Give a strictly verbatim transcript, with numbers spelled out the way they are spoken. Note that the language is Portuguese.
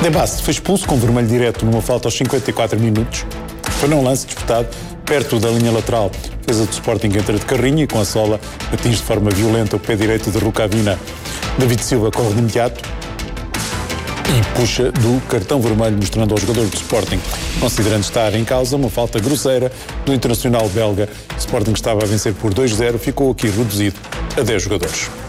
Debasse foi expulso com vermelho direto numa falta aos cinquenta e quatro minutos. Foi num lance disputado perto da linha lateral. A defesa do Sporting entra de carrinho e com a sola atinge de forma violenta o pé direito de Rukavina. David Silva corre de imediato e puxa do cartão vermelho, mostrando ao jogador do Sporting, considerando estar em causa uma falta grosseira do internacional belga. O Sporting estava a vencer por dois a zero, ficou aqui reduzido a dez jogadores.